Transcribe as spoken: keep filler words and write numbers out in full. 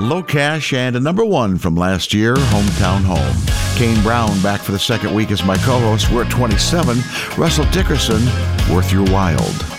Low Cash and a number one from last year, Hometown Home. Kane Brown back for the second week as my co-host. We're at twenty-seven. Russell Dickerson, Worth Your Wild.